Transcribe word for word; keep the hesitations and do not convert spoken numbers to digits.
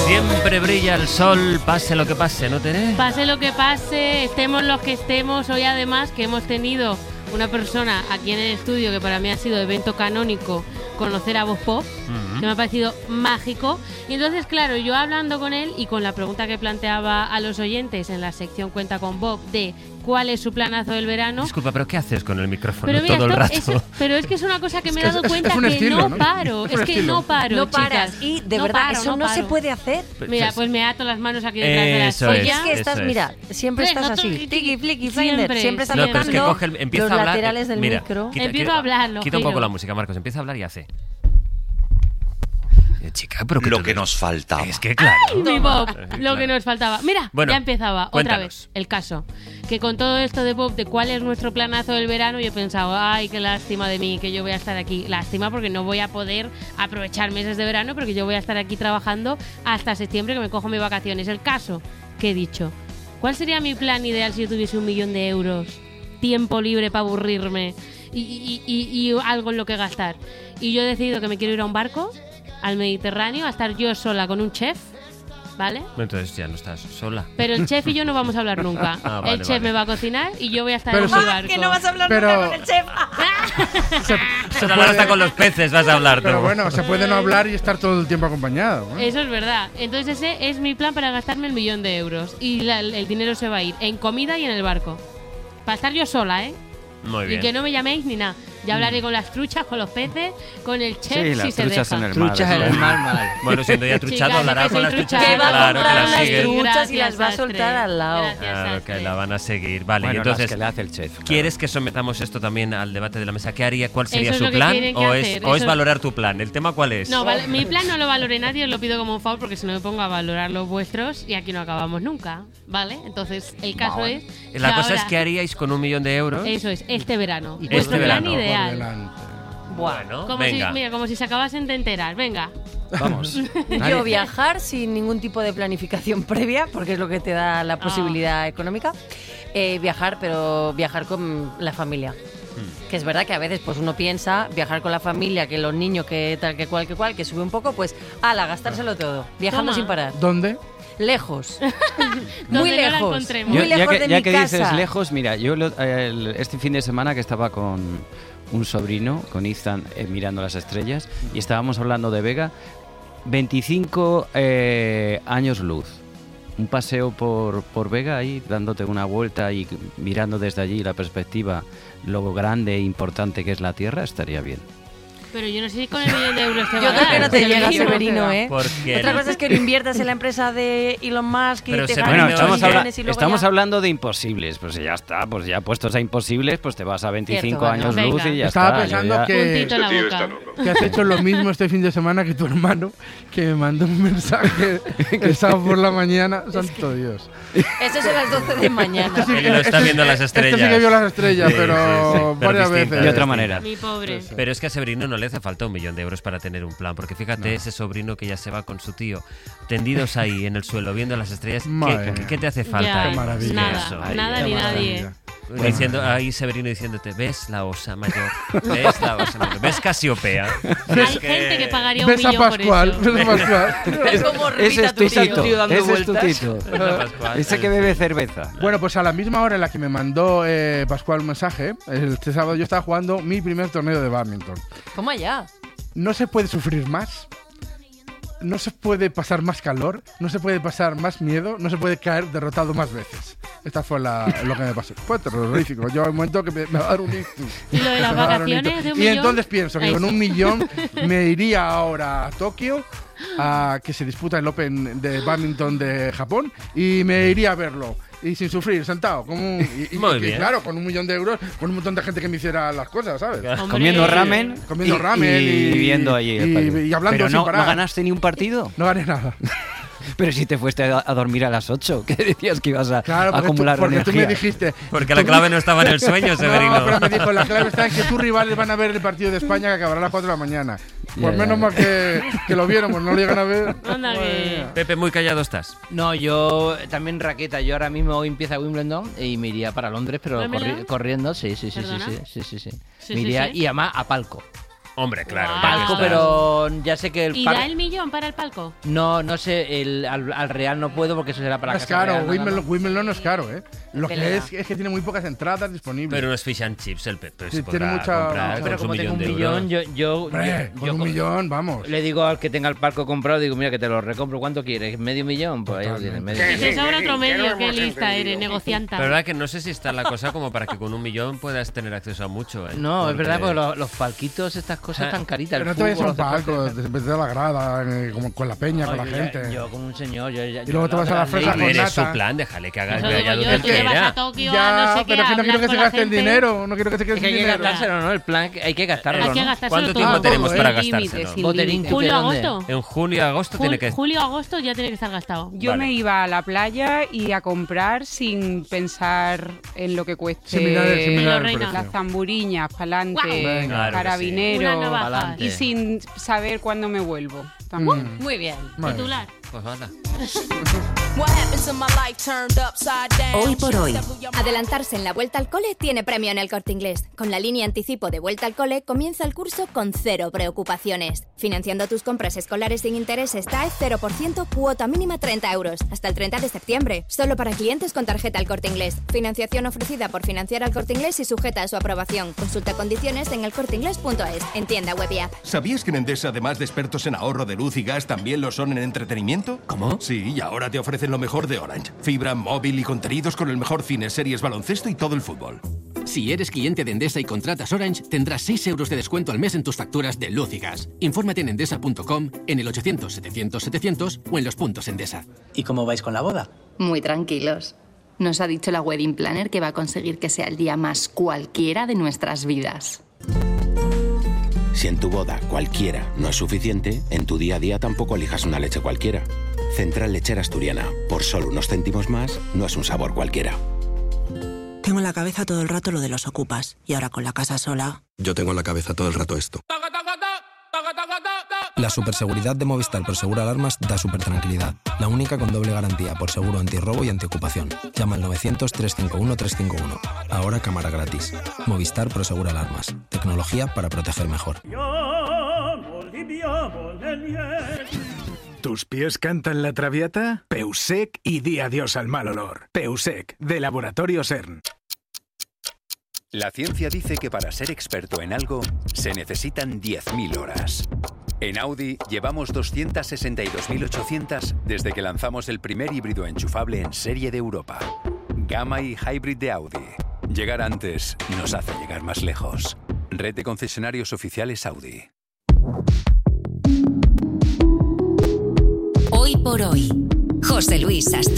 Siempre brilla el sol, pase lo que pase, ¿no, Tere? Pase lo que pase, estemos los que estemos. Hoy además que hemos tenido una persona aquí en el estudio que para mí ha sido evento canónico conocer a Bob Pop, uh-huh. que me ha parecido mágico. Y entonces, claro, yo hablando con él y con la pregunta que planteaba a los oyentes en la sección Cuenta con Bob de cuál es su planazo del verano. Disculpa, ¿pero qué haces con el micrófono pero mira, todo el rato? Eso, pero es que es una cosa que me he dado es, cuenta es que estilo, no, ¿no? paro. Es, es que no paro, No paras. chicas. Y de no verdad, paro, eso no, no paro. se puede hacer. Mira, pues me ato las manos aquí detrás de la Eso silla. Es que estás, es. mira, siempre Venga, estás así. tú- Tiki, flicky, siempre, finder. Siempre estás No, pero es que tocando coge el, empieza los a hablar. laterales del mira, micro. Quita, Empiezo quita, a hablar, lo Quita un poco giro. la música, Marcos. Empieza a hablar y hace. Eh, chica, pero Lo tú- que nos faltaba. Es que claro. Mi Bob, lo Claro. que nos faltaba. Mira, Bueno, ya empezaba cuéntanos. otra vez el caso. Que con todo esto de Bob, de cuál es nuestro planazo del verano, yo he pensado, ay, qué lástima de mí, que yo voy a estar aquí. Lástima porque no voy a poder aprovechar meses de verano, porque yo voy a estar aquí trabajando hasta septiembre, que me cojo mis vacaciones. El caso que he dicho, ¿cuál sería mi plan ideal si yo tuviese un millón de euros, tiempo libre para aburrirme y, y- y- y algo en lo que gastar? Y yo he decidido que me quiero ir a un barco al Mediterráneo, a estar yo sola con un chef, ¿vale? Entonces ya no estás sola. Pero el chef y yo no vamos a hablar nunca. Ah, vale, el chef vale. me va a cocinar y yo voy a estar Pero en sí. mi Ah, barco. Que no vas a hablar Pero- nunca con el chef. Se, se Ahora puede- hasta con los peces vas a hablar. pero tú. bueno, se puede no hablar y estar todo el tiempo acompañado, ¿no? Eso es verdad. Entonces ese es mi plan para gastarme el millón de euros. Y la- el dinero se va a ir en comida y en el barco. Para estar yo sola, ¿eh? Muy Y bien. que no me llaméis ni nada. Ya hablaré con las truchas, con los peces, con el chef, Sí, si las se truchas deja. en el mar. Truchas en el mar, mal. Bueno, siendo ya truchado, Chicas, hablará que con soy las truchas. truchada. Que va a Claro, que comprar las las sigue. truchas y las va a Gracias, soltar Astre. al lado. Gracias, Claro, Astre. que la van a seguir. Vale, Bueno, y entonces, las que le hace el chef. claro. ¿quieres que sometamos esto también al debate de la mesa? ¿Qué haría? ¿Cuál sería Eso es su lo que plan? tienen que ¿O es, hacer, o es eso- valorar tu plan? ¿El tema cuál es? No, vale, mi plan no lo valore nadie, os lo pido como un favor porque si no me pongo a valorar los vuestros y aquí no acabamos nunca, ¿vale? Entonces, el caso es... La que cosa es ahora- ¿qué haríais con un millón de euros? Eso es, este verano. Y Vuestro este plan verano, por ideal. delante. Bueno, Como venga. si, mira, como si se acabasen de enterar. Venga. Vamos. Yo viajar sin ningún tipo de planificación previa, porque es lo que te da la posibilidad económica. Eh, viajar, pero viajar con la familia. Que es verdad que a veces pues uno piensa viajar con la familia, que los niños, que tal, que cual, que cual, que sube un poco, pues ala, gastárselo todo, viajando Toma. sin parar. ¿Dónde? Lejos. Donde Muy no la lejos. encontremos. Muy Yo- ya lejos que, de ya mi que casa. dices lejos, mira, yo lo- el- este fin de semana que estaba con un sobrino, con Ethan, eh, mirando las estrellas, y estábamos hablando de Vega, veinticinco eh, años luz. Un paseo por, por Vega ahí, dándote una vuelta y mirando desde allí la perspectiva, lo grande e importante que es la Tierra, estaría bien. Pero yo no sé si con el millón de euros te va Yo a creo que dar. no te llega, Severino. Severino, ¿eh? Porque Otra cosa es que lo inviertas en la empresa de Elon Musk y Pero te se- ganes Bueno, Bueno, estamos, millones habla- y luego estamos ya- hablando de imposibles, pues ya está, pues ya puestos a imposibles, pues te vas a veinticinco Cierto, años bueno. luz y ya Estaba está. yo pensando ya- que, Puntito en la boca. que has hecho lo mismo este fin de semana que tu hermano, que me mandó un mensaje que estaba por la mañana. Santo Dios. Eso es a las doce de mañana. Este sí Él lo está este- viendo las Este sí estrellas. que vio las estrellas, Sí, pero, sí, sí, pero varias distinta, veces. de otra manera. Mi pobre. Pero es que a Severino no le hace falta un millón de euros para tener un plan, porque fíjate, ese sobrino que ya se va con su tío, tendidos ahí en el suelo, viendo las estrellas, Madre ¿qué, mía. qué te hace falta Ya, ahí? Qué maravilla. nada, Eso. nada Qué ni maravilla. nadie. Diciendo, ahí Severino diciéndote, ¿ves la osa mayor? ¿Ves la osa mayor? ¿Ves Casiopea? Hay Es gente que pagaría un Ves a millón por Pascual, eso. ves a Pascual. Es como Ese Rita es tu tu tío. tito, tío dando ese es tu vueltas. tito. Ves a Pascual. Ese que bebe cerveza. Bueno, pues a la misma hora en la que me mandó eh, Pascual un mensaje, este sábado yo estaba jugando mi primer torneo de badminton. ¿Cómo allá? No se puede sufrir más, no se puede pasar más calor, no se puede pasar más miedo, no se puede caer derrotado más veces. Esta fue la, lo que me pasó. Fue terrorífico. Yo hay un momento que me, me va a dar un ictus. ¿Y lo de las Me va a dar un vacaciones ictus. de un Y millón? entonces pienso que Ahí con sí. un millón me iría ahora a Tokio, a que se disputa el Open de badminton de Japón, y me iría a verlo. Y sin sufrir, sentado. Como un, y, y Muy que, bien. Claro, con un millón de euros, con un montón de gente que me hiciera las cosas, ¿sabes? Hombre. Comiendo ramen, Comiendo y, ramen y- y viendo allí el y- partido. y hablando Pero sin no, parar. ¿no ganaste ni un partido? No gané nada. Pero si te fuiste a, a dormir a las ocho, ¿qué decías que ibas a, Claro, a porque, tú, acumular porque tú energía? me dijiste. Porque la clave no estaba en el sueño, Severino. No, pero me dijo, la clave está en que tus rivales van a ver el partido de España que acabará a las cuatro de la mañana. Ya, Pues ya, menos ya. mal que, que lo vieron, pues no lo llegan a ver. Anda que... Pepe, muy callado estás. No, yo también raqueta. Yo ahora mismo hoy empieza Wimbledon y me iría para Londres, pero ¿Wimbledon? corri- corriendo. Sí, sí, sí, sí, ¿Perdona? sí, sí, sí, sí. Sí, Me sí, iría sí. y además a palco. Hombre, claro. Guau. ya que Palco, estás. pero ya sé que el ¿Y par- da el millón para el palco? No, no sé, el, al, al Real no puedo porque eso será para No la es Casa caro, Real, nada Wimbledon, más. Wimbledon no es caro, ¿eh? Lo que Pelea. es es que tiene muy pocas entradas disponibles. Pero unos fish and chips, el Pepe Sí, se tiene podrá mucha- comprar no, con Pero su como tengo un de millón, euros. yo, yo, Hombre, yo- con yo un co- millón, vamos. le digo al que tenga el palco comprado, digo, mira que te lo recompro. ¿Cuánto quieres? ¿Medio millón? Pues ahí lo tienes, medio Y millón. te sobra otro medio, qué lista eres, negocianta. Pero verdad que no sé si está la cosa como para que con un millón puedas tener acceso a mucho, ¿eh? No, es verdad, porque los, los palquitos, estas cosas Ah, tan caritas. Pero el no te vayas a un fútbol, los palco, deportes. te vete a la grada, eh, como con la peña, con la Ay, yo- gente. Yo, como un señor. Yo, ya- Y luego yo te vas a la ley- fresa con Eres su nata. plan, déjale que haga Eso que digo vaya yo, donde tú te vas a quiera. Tokio, Ya, a no sé qué, pero que no a quiero que hablar se con la gaste el gente. dinero. No quiero que se quede Es que sin hay que dinero. gastárselo, ¿no? El plan, hay que gastarlo, Hay que ¿no? gastárselo ¿Cuánto todo. tiempo tenemos todo, para ¿eh? Límites, gastárselo? sin Boterín, límites. ¿tú Julio, de dónde? agosto. En junio y agosto Jul- tiene que... Julio, agosto ya tiene que estar gastado. Yo Vale. me iba a la playa y a comprar sin pensar en lo que cueste Sin mirar el- sin mirar el Reina. precio. las zamburiñas, pa'lante, Guau. Venga. Claro que carabineros, Una navaja. Pa'lante. y sin saber cuándo me vuelvo. También. Mm, Muy bien. vale. Titular. Pues anda. Hoy por hoy. Adelantarse en la vuelta al cole tiene premio en El Corte Inglés. Con la línea anticipo de vuelta al cole comienza el curso con cero preocupaciones. Financiando tus compras escolares sin intereses T A E cero por ciento, cuota mínima treinta euros. Hasta el treinta de septiembre. Solo para clientes con tarjeta El Corte Inglés. Financiación ofrecida por Financiar al Corte Inglés y sujeta a su aprobación. Consulta condiciones en elcorteinglés punto es. En tienda web y app. ¿Sabías que en Endesa, además de expertos en ahorro de luz y gas, también lo son en entretenimiento? ¿Cómo? Sí, y ahora te ofrecen lo mejor de Orange. Fibra, móvil y contenidos con el mejor cine, series, baloncesto y todo el fútbol. Si eres cliente de Endesa y contratas Orange, tendrás seis euros de descuento al mes en tus facturas de luz y gas. Infórmate en endesa punto com, en el ochocientos setecientos setecientos o en los puntos Endesa. ¿Y cómo vais con la boda? Muy tranquilos. Nos ha dicho la wedding planner que va a conseguir que sea el día más cualquiera de nuestras vidas. Si en tu boda cualquiera no es suficiente, en tu día a día tampoco elijas una leche cualquiera. Central Lechera Asturiana. Por solo unos céntimos más, no es un sabor cualquiera. Tengo en la cabeza todo el rato lo de los ocupas. Y ahora con la casa sola... Yo tengo en la cabeza todo el rato esto. La superseguridad de Movistar Prosegur Alarmas da super tranquilidad. La única con doble garantía por seguro antirrobo y antiocupación. Llama al novecientos, trescientos cincuenta y uno, trescientos cincuenta y uno. Ahora cámara gratis. Movistar Prosegur Alarmas. Tecnología para proteger mejor. ¿Tus pies cantan la traviata? Peusec y di adiós al mal olor. Peusec, de Laboratorio CERN. La ciencia dice que para ser experto en algo se necesitan diez mil horas. En Audi llevamos doscientas sesenta y dos mil ochocientas desde que lanzamos el primer híbrido enchufable en serie de Europa. Gamma y Hybrid de Audi. Llegar antes nos hace llegar más lejos. Red de concesionarios oficiales Audi. Hoy por hoy, José Luis Astre.